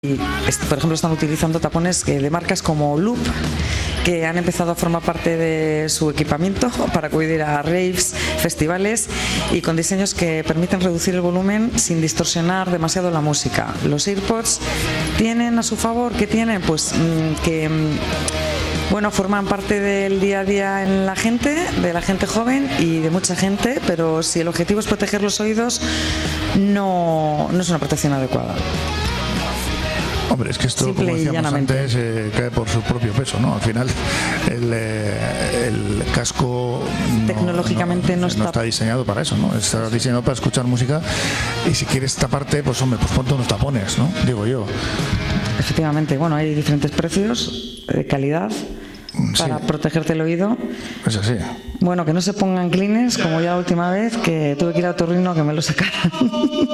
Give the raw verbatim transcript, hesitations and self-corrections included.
Y, por ejemplo, están utilizando tapones de marcas como Loop, que han empezado a formar parte de su equipamiento para acudir a raves, festivales, y con diseños que permiten reducir el volumen sin distorsionar demasiado la música. Los AirPods tienen a su favor, ¿qué tienen? Pues que bueno, forman parte del día a día en la gente, de la gente joven y de mucha gente, pero si el objetivo es proteger los oídos, no, no es una protección adecuada. Hombre, es que esto, Simple como decíamos antes, eh, cae por su propio peso, ¿no? Al final, el, eh, el casco no, tecnológicamente no, no, está... no está diseñado para eso, ¿no? Está diseñado para escuchar música, y si quieres taparte, pues hombre, pues ponte unos tapones, ¿no? Digo yo. Efectivamente, bueno, hay diferentes precios de calidad para sí. protegerte el oído. Es así. Bueno, que no se pongan clines como ya la última vez que tuve que ir a otorrino que me lo sacaran.